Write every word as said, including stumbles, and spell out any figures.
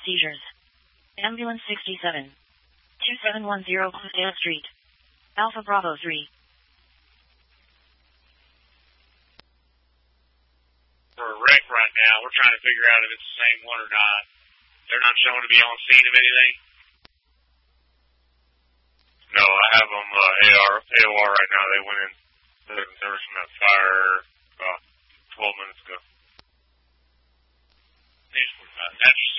seizures. Ambulance sixty-seven. two seven one zero Husdale Street. Alpha Bravo three. For a wreck right now, we're trying to figure out if it's the same one or not. They're not showing to be on scene of anything? No, I have them uh, A R, A O R right now. They went in. There, there was some fire about twelve minutes ago. These were not. That's